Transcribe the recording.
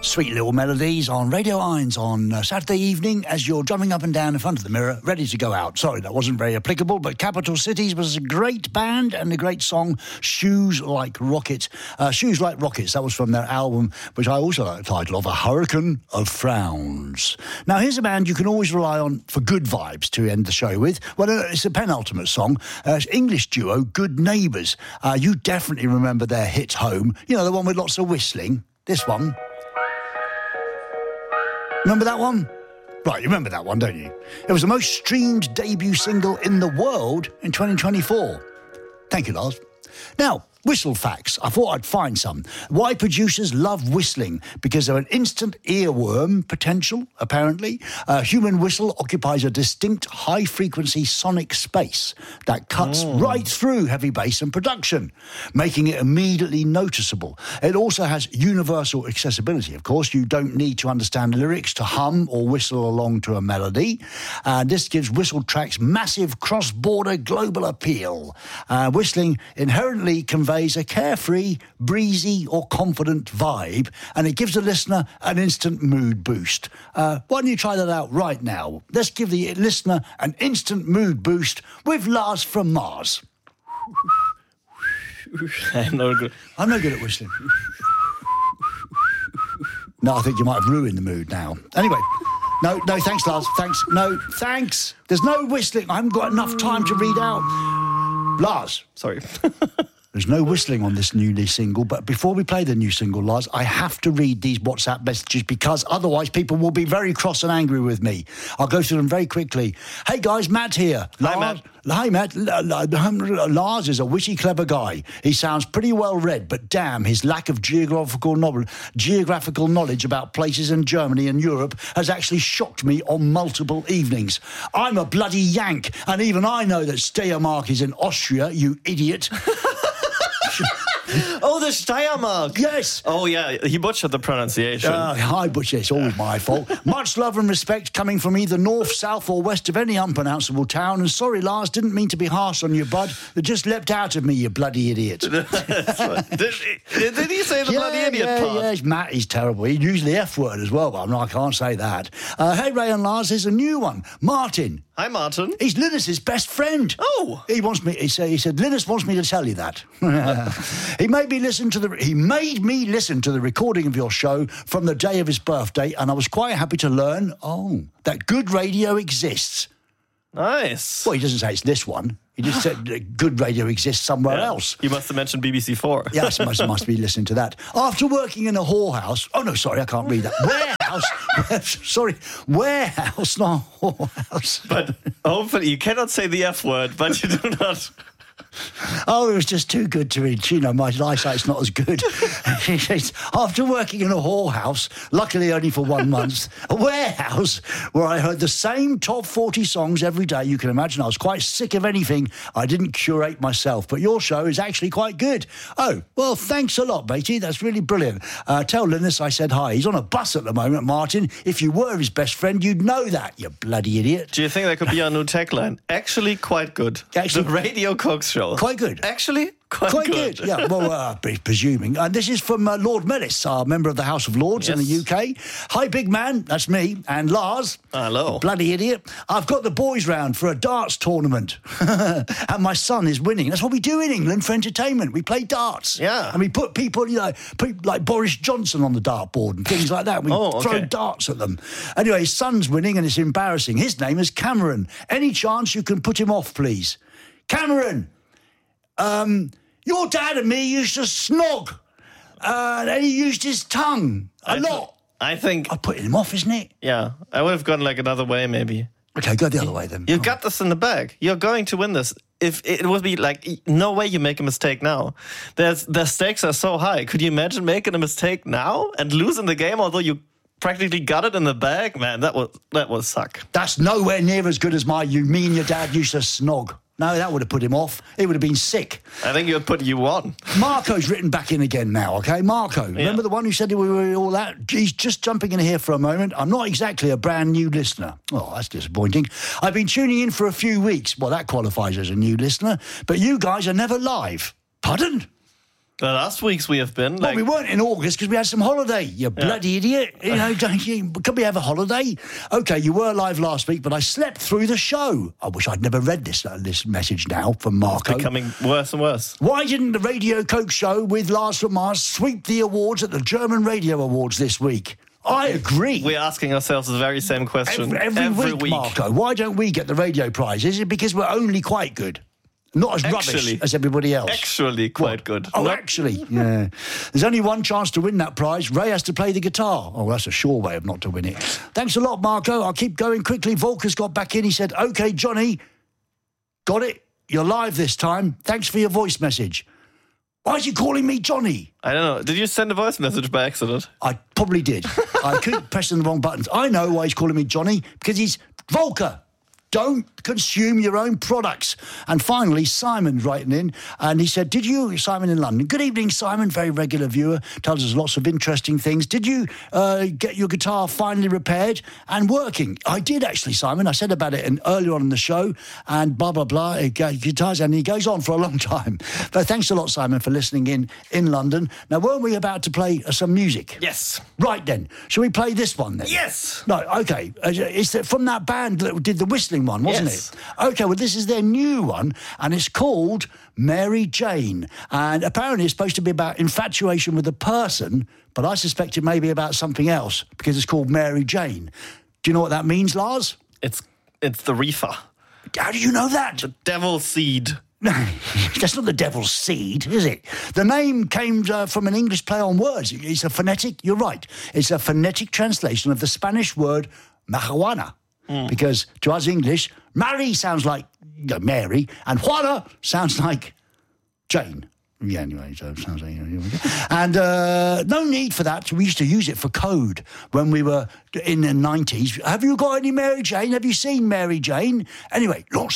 Sweet little melodies on Radio Irons on Saturday evening as you're drumming up and down in front of the mirror, ready to go out. Sorry, that wasn't very applicable, but Capital Cities was a great band and a great song, Shoes Like Rockets. Shoes Like Rockets, that was from their album, which I also like the title of, A Hurricane of Frowns. Now, here's a band you can always rely on for good vibes to end the show with. Well, it's a penultimate song. It's English duo Good Neighbours. You definitely remember their hit Home. You know, the one with lots of whistling. This one. Remember that one? Right, you remember that one, don't you? It was the most streamed debut single in the world in 2024. Thank you, Lars. Now, whistle facts. I thought I'd find some. Why producers love whistling? Because they're an instant earworm potential, apparently. A human whistle occupies a distinct high-frequency sonic space that cuts right through heavy bass and production, making it immediately noticeable. It also has universal accessibility, of course. You don't need to understand lyrics to hum or whistle along to a melody. This gives whistle tracks massive cross-border global appeal. Whistling inherently conveys a carefree, breezy or confident vibe, and it gives the listener an instant mood boost. Why don't you try that out right now? Let's give the listener an instant mood boost with Lars from Mars. I'm no good at whistling. No, I think you might have ruined the mood now. Anyway, no, thanks, Lars. Thanks. There's no whistling. I haven't got enough time to read out. Lars. Sorry. There's no whistling on this newly single, but before we play the new single, Lars, I have to read these WhatsApp messages because otherwise people will be very cross and angry with me. I'll go through them very quickly. Hey guys, Matt here. Hi, Matt. Lars is a witty, clever guy. He sounds pretty well read, but damn, his lack of geographical knowledge about places in Germany and Europe has actually shocked me on multiple evenings. I'm a bloody Yank, and even I know that Steiermark is in Austria, you idiot. Oh, the Steiermark. Yes. Oh, yeah, he butchered the pronunciation. I butchered. It's all my fault. Much love and respect coming from either north, south or west of any unpronounceable town. And sorry, Lars, didn't mean to be harsh on you, bud. It just leapt out of me, you bloody idiot. Did he say the bloody idiot part? Yeah, Matt, he's terrible. He used the F word as well, but I can't say that. Hey, Ray and Lars, there's a new one. Martin. Hi, Martin. He's Linus's best friend. Oh. He said, Linus wants me to tell you that. He made me listen to the recording of your show from the day of his birthday, and I was quite happy to learn, that good radio exists. Nice. Well, he doesn't say it's this one. He just said good radio exists somewhere else. You must have mentioned BBC4. Yes, must be listening to that. After working in a whorehouse... Oh, no, sorry, I can't read that. Warehouse, not whorehouse. But hopefully you cannot say the F word, but you do not... Oh, it was just too good to read. You know, my eyesight's not as good. After working in a whorehouse, luckily only for 1 month, a warehouse where I heard the same top 40 songs every day, you can imagine I was quite sick of anything I didn't curate myself. But your show is actually quite good. Oh, well, thanks a lot, matey. That's really brilliant. Tell Linus I said hi. He's on a bus at the moment, Martin. If you were his best friend, you'd know that, you bloody idiot. Do you think that could be our new tagline? Actually quite good. The Radio Cox Show. Quite good. Actually, quite good. Yeah, well, presuming. And this is from Lord Mellis, our member of the House of Lords in the UK. Hi, big man. That's me. And Lars. Hello. Bloody idiot. I've got the boys round for a darts tournament. And my son is winning. That's what we do in England for entertainment. We play darts. Yeah. And we put people, like Boris Johnson on the dartboard and things like that. We throw darts at them. Anyway, his son's winning and it's embarrassing. His name is Cameron. Any chance you can put him off, please? Cameron! Your dad and me used to snog, and he used his tongue a lot. I think... I'm putting him off, isn't it? Yeah, I would have gone another way, maybe. Okay, go the other way then. You got this in the bag. You're going to win this. If it would be no way you make a mistake now. The stakes are so high. Could you imagine making a mistake now and losing the game, although you practically got it in the bag? Man, that would suck. That's nowhere near as good as you mean your dad used to snog. No, that would have put him off. He would have been sick. I think you would put you on. Marco's written back in again now, okay? Marco, remember the one who said we were all that? He's just jumping in here for a moment. I'm not exactly a brand new listener. Oh, that's disappointing. I've been tuning in for a few weeks. Well, that qualifies as a new listener. But you guys are never live. Pardon? The last weeks we have been. Well, we weren't in August because we had some holiday, you bloody idiot. You know, could we have a holiday? OK, you were live last week, but I slept through the show. I wish I'd never read this message now from Marco. It's becoming worse and worse. Why didn't the Radio Coke show with Lars from Mars sweep the awards at the German Radio Awards this week? I agree. We're asking ourselves the very same question every week, Marco. Why don't we get the radio prize? Is it because we're only quite good? Not as rubbish as everybody else. Actually quite good. Oh, actually, yeah. There's only one chance to win that prize. Ray has to play the guitar. Oh, that's a sure way of not to win it. Thanks a lot, Marco. I'll keep going quickly. Volker's got back in. He said, OK, Johnny, got it. You're live this time. Thanks for your voice message. Why is he calling me Johnny? I don't know. Did you send a voice message by accident? I probably did. I keep pressing the wrong buttons. I know why he's calling me Johnny, because he's Volker. Don't consume your own products. And finally, Simon's writing in, and he said, Simon in London. Good evening, Simon, very regular viewer, tells us lots of interesting things. Did you get your guitar finally repaired and working? I did, actually, Simon. I said about it earlier on in the show, and blah, blah, blah, guitars, and he goes on for a long time. But thanks a lot, Simon, for listening in London. Now, weren't we about to play some music? Yes. Right, then. Shall we play this one, then? Yes. No, OK. It's from that band that did the whistling one, wasn't it? OK, well, this is their new one, and it's called Mary Jane. And apparently it's supposed to be about infatuation with a person, but I suspect it may be about something else, because it's called Mary Jane. Do you know what that means, Lars? It's the reefer. How do you know that? The devil's seed. No, that's not the devil's seed, is it? The name came from an English play on words. It's a phonetic, you're right, it's a phonetic translation of the Spanish word marijuana. Because to us English, Mary sounds like Mary, and Juana sounds like Jane. Yeah, anyway, so it sounds like... And no need for that. We used to use it for code when we were in the 90s. Have you got any Mary Jane? Have you seen Mary Jane? Anyway, lots